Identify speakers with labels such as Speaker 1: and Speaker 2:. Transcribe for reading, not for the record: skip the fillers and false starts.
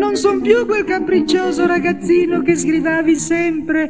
Speaker 1: non son più quel capriccioso ragazzino che sgridavi sempre